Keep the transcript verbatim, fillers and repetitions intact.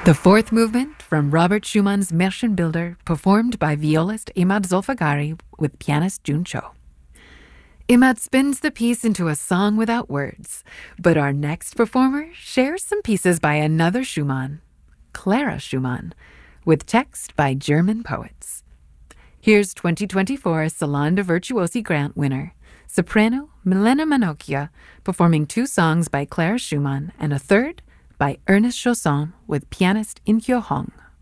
The fourth movement from Robert Schumann's Märchenbilder, performed by violist Imad Zolfagari with pianist Jun Cho. Imad spins the piece into a song without words, but our next performer shares some pieces by another Schumann, Clara Schumann, with text by German poets. Here's twenty twenty-four Salon de Virtuosi Grant winner, soprano Milena Manocchia, performing two songs by Clara Schumann and a third by Ernest Chausson with pianist In-kyo Hong.